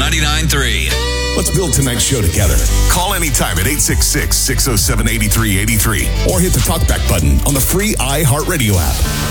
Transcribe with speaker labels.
Speaker 1: 99.3.
Speaker 2: Let's build tonight's show together. Call anytime at 866-607-8383 or hit the talkback button on the free iHeartRadio app.